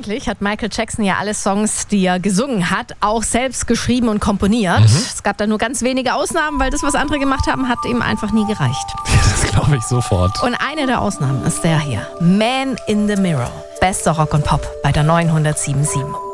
eigentlich hat Michael Jackson ja alle Songs, die er gesungen hat, auch selbst geschrieben und komponiert. Es gab da nur ganz wenige Ausnahmen, weil das, was andere gemacht haben, hat ihm einfach nie gereicht. Das glaube ich sofort. Und eine der Ausnahmen ist der hier. Man in the Mirror. Bester Rock und Pop bei der 907.7.